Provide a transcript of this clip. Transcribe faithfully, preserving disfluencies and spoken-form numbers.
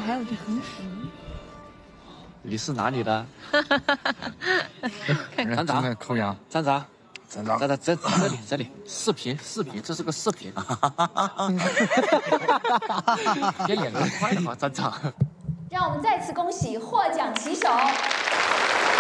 还有这横幅。 你是哪里的？ 站长，口样。 站长， 站长， 站长，这这里这里，视频视频，这是个视频。别演得快啊，站长。 让我们再次恭喜获奖棋手